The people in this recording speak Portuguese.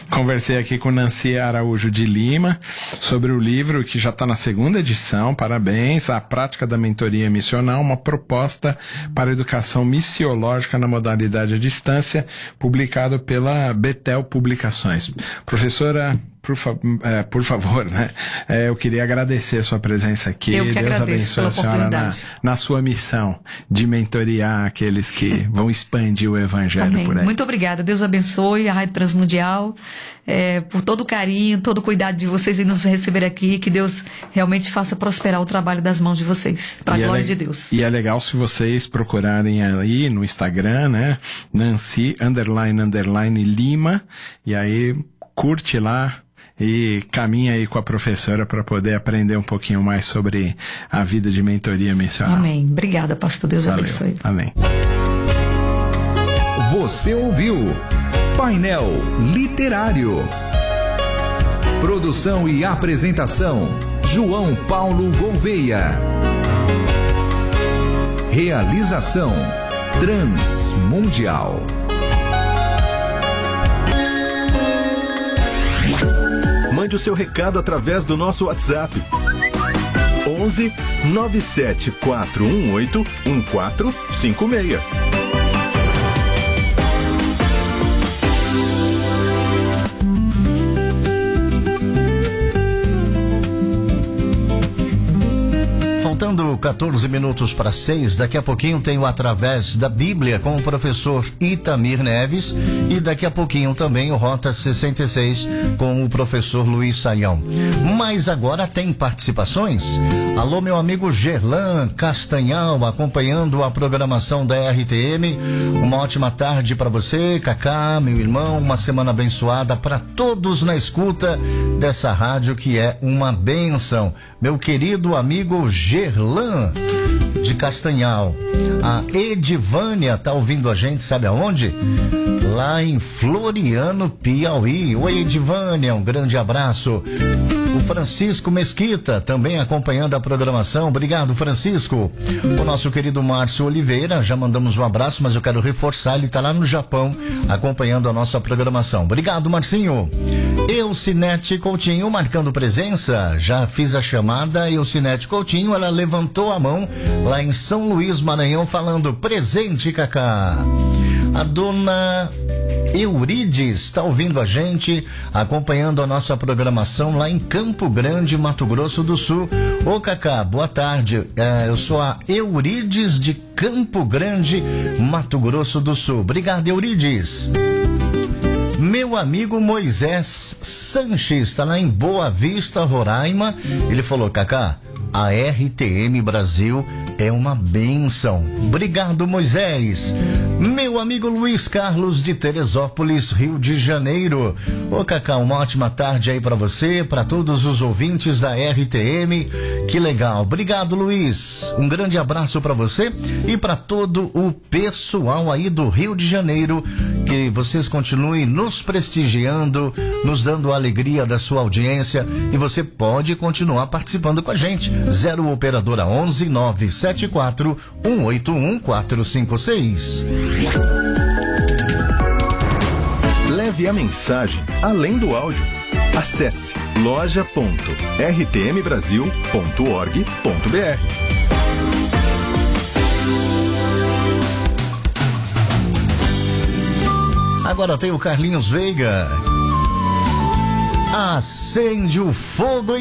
Conversei aqui com Nancy Araújo de Lima sobre o livro que já está na 2ª edição, parabéns, A Prática da Mentoria Missional, uma proposta para educação missiológica na modalidade à distância, publicado pela Betel Publicações. Professora, por favor, né? Eu queria agradecer a sua presença aqui. Eu que agradeço pela oportunidade. Na sua missão de mentorear aqueles que vão expandir o evangelho. Amém. Por aí. Muito obrigada. Deus abençoe a Rádio Transmundial, por todo o carinho, todo o cuidado de vocês em nos receber aqui. Que Deus realmente faça prosperar o trabalho das mãos de vocês, para a glória de Deus. E é legal se vocês procurarem aí no Instagram, né? Nancy _ Lima, e aí curte lá e caminha aí com a professora para poder aprender um pouquinho mais sobre a vida de mentoria missional. Amém. Obrigada, pastor. Deus abençoe. Amém. Você ouviu Painel Literário. Produção e apresentação: João Paulo Gouveia. Realização: Transmundial. Mande o seu recado através do nosso WhatsApp. 11 97 418 1456. Faltando 14 minutos para 6, daqui a pouquinho tem o Através da Bíblia com o professor Itamir Neves e daqui a pouquinho também o Rota 66 com o professor Luiz Saião. Mas agora tem participações. Alô, meu amigo Gerlan Castanhal, acompanhando a programação da RTM. Uma ótima tarde para você, Cacá, meu irmão, uma semana abençoada para todos na escuta dessa rádio que é uma bênção. Meu querido amigo Gerlan de Castanhal. A Edivânia tá ouvindo a gente, sabe aonde? Lá em Floriano, Piauí. Oi, Edivânia, um grande abraço. O Francisco Mesquita também acompanhando a programação. Obrigado, Francisco. O nosso querido Márcio Oliveira, já mandamos um abraço, mas eu quero reforçar, ele tá lá no Japão acompanhando a nossa programação. Obrigado, Marcinho. Eucinete Coutinho marcando presença, já fiz a chamada. Eucinete Coutinho, ela levantou a mão lá em São Luís, Maranhão, falando presente, Cacá. A dona Eurides está ouvindo a gente, acompanhando a nossa programação lá em Campo Grande, Mato Grosso do Sul. Ô Cacá, boa tarde, eu sou a Eurides de Campo Grande, Mato Grosso do Sul. Obrigado, Eurides. Meu amigo Moisés Sanches está lá em Boa Vista, Roraima. Ele falou, Cacá, a RTM Brasil é uma bênção. Obrigado, Moisés. Meu amigo Luiz Carlos de Teresópolis, Rio de Janeiro. Ô Cacá, uma ótima tarde aí pra você, pra todos os ouvintes da RTM. Que legal. Obrigado, Luiz. Um grande abraço pra você e pra todo o pessoal aí do Rio de Janeiro. Que vocês continuem nos prestigiando, nos dando a alegria da sua audiência, e você pode continuar participando com a gente. 0 operadora 11 974 181 456. Leve a mensagem além do áudio. Acesse loja.rtmbrasil.org.br. Agora tem o Carlinhos Veiga. Acende o fogo